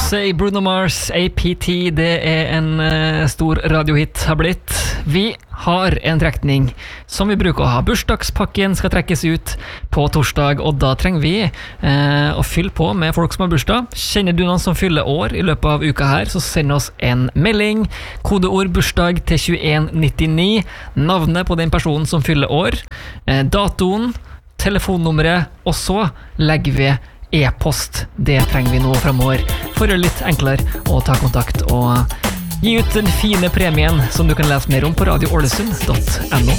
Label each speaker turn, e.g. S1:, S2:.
S1: Say Bruno Mars, APT, det en stor radiohit har blitt. Vi har en trekning som vi bruker å ha. Bursdagspakken skal trekkes ut på torsdag, og da trenger vi å fylle på med folk som har bursdag. Kjenner du noen som fyller år i løpet av uka her, så send oss en melding. Kodeord bursdag til 2199. Navnet på den personen som fyller år, datoen, telefonnummeret, og så legger vi e-post. Det trenger vi nå fremover for å gjøre det litt enklere å ta kontakt og gi ut den fine premien som du kan lese mer om på radioålesund.no.